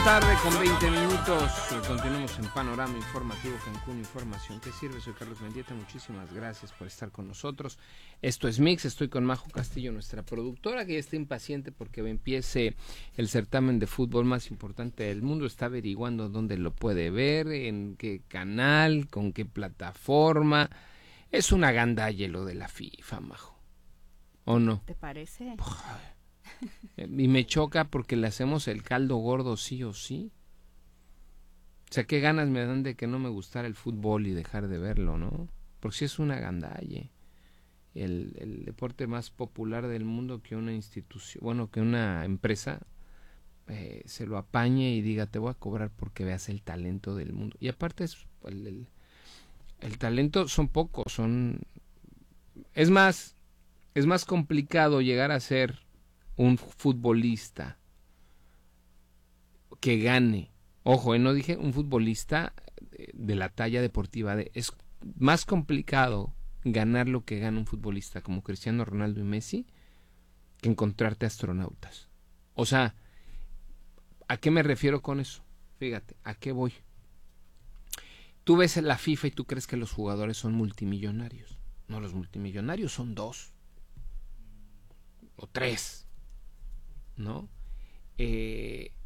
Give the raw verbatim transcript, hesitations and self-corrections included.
Tarde con veinte minutos, continuamos en Panorama Informativo Cancún Información. ¿Qué sirve? Soy Carlos Mendieta, muchísimas gracias por estar con nosotros. Esto es Mix, estoy con Majo Castillo, nuestra productora, que ya está impaciente porque empiece el certamen de fútbol más importante del mundo. Está averiguando dónde lo puede ver, en qué canal, con qué plataforma. Es una gandalle lo de la FIFA, Majo, ¿o no? ¿Te parece? Y me choca porque le hacemos el caldo gordo sí o sí. O sea, qué ganas me dan de que no me gustara el fútbol y dejar de verlo, ¿no? Porque sí es una gandalle. El, el deporte más popular del mundo, que una institución, bueno, que una empresa eh, se lo apañe y diga, te voy a cobrar porque veas el talento del mundo. Y aparte es el, el, el talento son pocos, son... Es más, es más complicado llegar a ser un futbolista que gane. Ojo, eh, no dije un futbolista de la talla deportiva. De, es más complicado ganar lo que gana un futbolista como Cristiano Ronaldo y Messi que encontrarte astronautas. O sea, ¿a qué me refiero con eso? Fíjate, ¿a qué voy? Tú ves la FIFA y tú crees que los jugadores son multimillonarios. No, los multimillonarios son dos o tres, ¿no? Eh,